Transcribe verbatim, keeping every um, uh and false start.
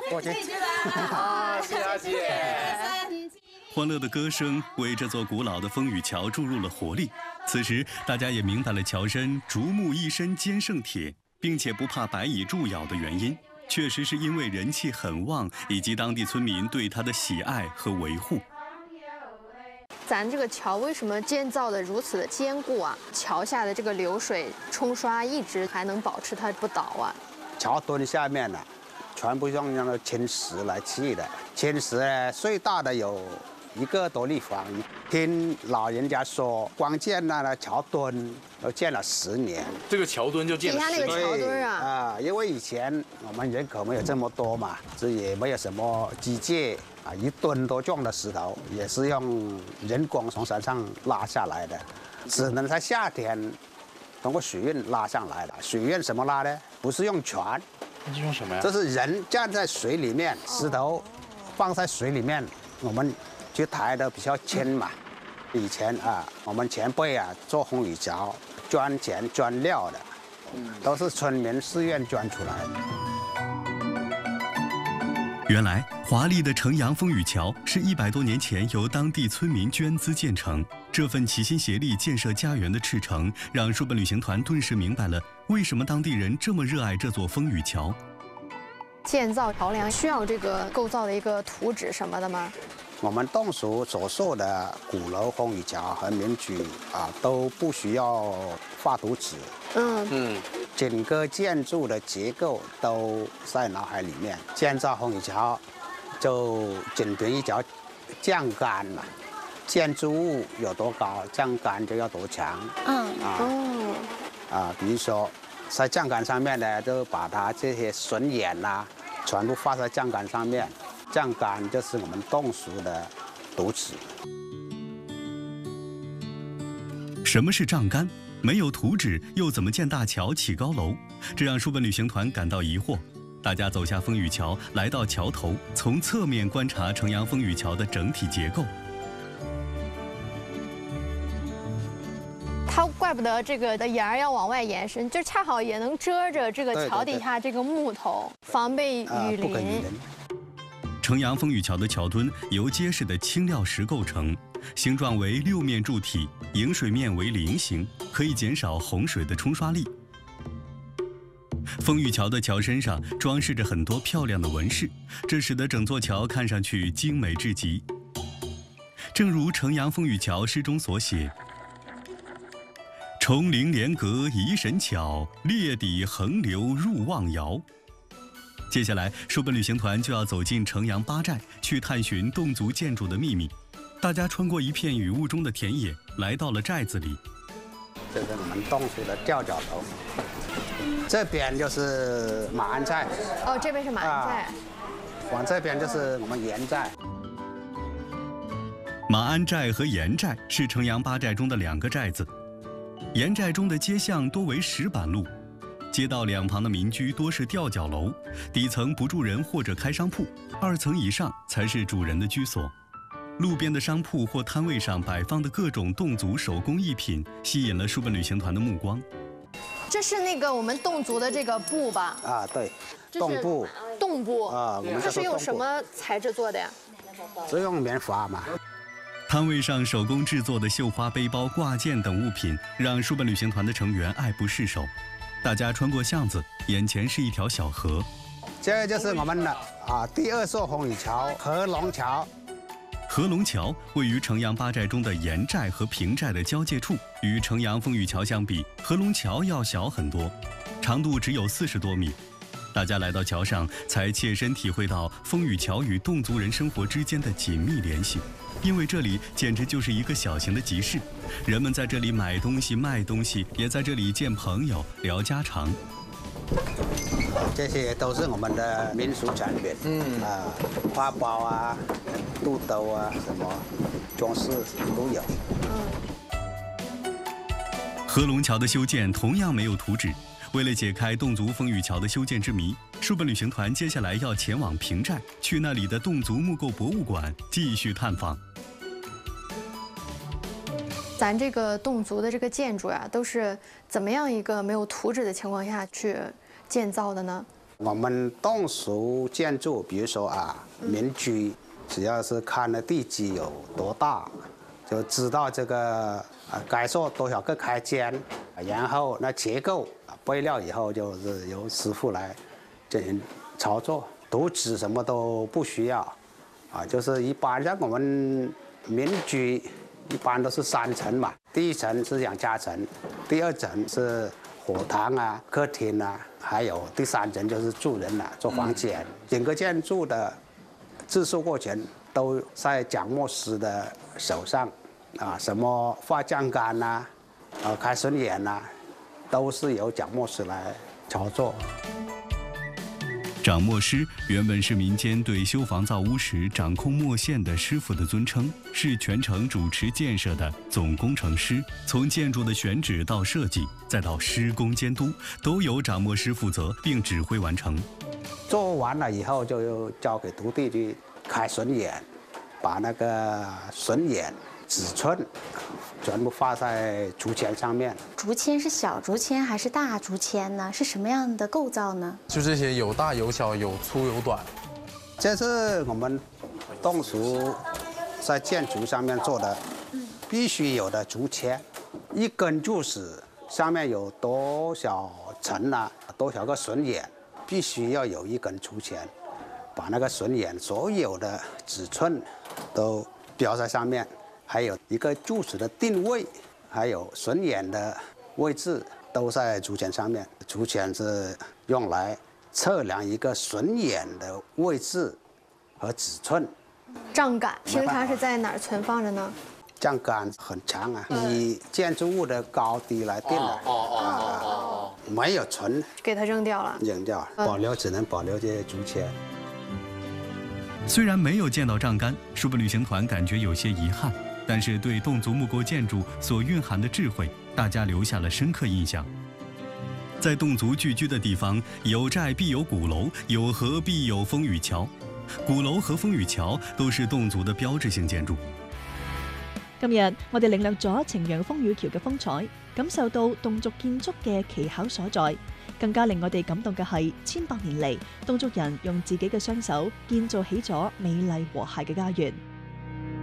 过去。 啊，谢谢阿姐。 欢乐的歌声为这座古老的风雨桥注入了活力。此时，大家也明白了桥身竹木一身坚胜铁，并且不怕白蚁蛀咬的原因，确实是因为人气很旺，以及当地村民对它的喜爱和维护。 咱这个桥为什么建造的如此的坚固啊？桥下的这个流水冲刷一直还能保持它不倒啊？ 桥墩下面呢，全部用那个青石来砌的，青石呢最大的有一个多立方。听老人家说，光建那个桥墩都建了十年。 这个桥墩就建了十年。 底下那个桥墩啊， 啊，因为以前我们人口没有这么多嘛，这也没有什么机械啊，一吨多重的石头也是用人工从山上拉下来的，只能在夏天通过水运拉上来的。水运什么拉呢？不是用船， 那是用什么呀？ 这是人站在水里面，石头放在水里面，我们就抬得比较轻嘛。以前啊，我们前辈啊做风雨桥，捐钱捐料的，都是村民自愿捐出来的。 原来，华丽的城阳风雨桥是一百多年前由当地村民捐资建成。这份齐心协力建设家园的赤诚，让书本旅行团顿时明白了为什么当地人这么热爱这座风雨桥。 建造桥梁需要这个构造的一个图纸什么的吗？ 我们侗族所受的鼓楼风雨桥和民居啊，都不需要画图纸。 嗯嗯， 整个建筑的结构都在脑海里面。建造风雨桥，就仅凭一条降杆嘛，建筑物有多高，降杆就要多强。 嗯啊哦啊，比如说在降杆上面呢，就把它这些笋眼呐、全部画在降杆上面。降杆就是我们侗族的图纸。 什么是丈杆？没有图纸，又怎么建大桥、起高楼？这让书本旅行团感到疑惑。大家走下风雨桥，来到桥头，从侧面观察城阳风雨桥的整体结构。 它怪不得这个的沿儿要往外延伸，就恰好也能遮着这个桥底下这个木头，防备雨淋。 不可以淋。 城阳风雨桥的桥墩由结实的青料石构成，形状为六面柱体，迎水面为菱形，可以减少洪水的冲刷力。风雨桥的桥身上装饰着很多漂亮的纹饰，这使得整座桥看上去精美至极。正如城阳风雨桥诗中所写：“重陵连阁移神巧，列底横流入望窑。”接下来，书本旅行团就要走进城阳八寨，去探寻侗族建筑的秘密。大家穿过一片雨雾中的田野，来到了寨子里。 这是我们侗族的吊脚楼，这边就是马鞍寨。 哦，这边是马鞍寨。 啊、往这边就是我们盐寨。 马鞍寨和盐寨是城阳八寨中的两个寨子。盐寨中的街巷多为石板路。街道两旁的民居多是吊脚楼，底层不住人或者开商铺，二层以上才是主人的居所。路边的商铺或摊位上摆放的各种侗族手工艺品，吸引了书本旅行团的目光。 这是那个我们侗族的这个布吧？ 啊，对， 这是侗布。 侗布啊，我们这是用什么材质做的呀？ 是用棉花嘛。 摊位上手工制作的绣花背包、挂件等物品，让书本旅行团的成员爱不释手。大家穿过巷子，眼前是一条小河。 这就是我们的啊第二座风雨桥——合龙桥。 合龙桥位于城阳八寨中的盐寨和平寨的交界处，与城阳风雨桥相比，合龙桥要小很多，长度只有四十多米。大家来到桥上，才切身体会到风雨桥与侗族人生活之间的紧密联系。因为这里简直就是一个小型的集市，人们在这里买东西、卖东西，也在这里见朋友、聊家常。 这些都是我们的民俗产品，嗯啊，花包啊、肚兜啊，什么装饰都有。 合龙桥的修建同样没有图纸。为了解开侗族风雨桥的修建之谜，书本旅行团接下来要前往平寨，去那里的侗族木构博物馆继续探访。 咱这个侗族的这个建筑呀，都是怎么样一个没有图纸的情况下去建造的呢？ 我們棟屬建築，比如說啊，民居，只要是看的地基有多大，就知道這個啊該做多少個開間，然後那結構備料以後就是由師傅來進行操作，圖紙什麼都不需要，啊，就是一般像我們民居一般都是三層嘛，第一層是養家層，第二層是火堂啊、客廳啊，還有第三層就是住人啦、做房間。整個建築的制作過程都在講磨師的手上，啊，什麼發鋼桿啊、啊開榫眼啊，都是由講磨師來操作。 掌磨師原本是民間對修房造屋時掌控墨線的師傅的尊稱，是全程主持建設的總工程師。從建築的選址到設計，再到施工監督，都由掌磨師負責並指揮完成。 做完了以後，就交給徒弟去開榫眼，把那個榫眼、尺寸全部畫在竹籤上面。 竹籤是小竹籤還是大竹籤呢？是什麼樣的構造呢？ 就這些有大有小，有粗有短。 這是我們棟屬在建築上面做的必須有的竹籤，一根柱子上面有多少層啊，多少個榫眼，必須要有一根竹籤，把那個榫眼所有的尺寸都標在上面。還有一個柱子的定位，還有榫眼的位置都在竹籤上面。竹籤是用來測量一個榫眼的位置和尺寸。 杖桿平常是在哪兒存放着呢？ 杖桿很長啊，以建築物的高低來定的。哦哦哦哦，沒有存， 給它扔掉了。 扔掉，保留只能保留這些竹籤。 雖然沒有見到杖桿，書本旅行團感覺有些遺憾。但是對侗族木構建築所蘊含的智慧，大家留下了深刻印象。在侗族聚居的地方，有寨必有鼓樓，有河必有風雨橋。鼓樓和風雨橋都是侗族的標誌性建築。 今日我哋領略咗呈陽風雨橋嘅風采，感受到侗族建築嘅奇巧所在。更加令我哋感動嘅係，千百年嚟，侗族人用自己嘅雙手建造起咗美麗和諧嘅家園。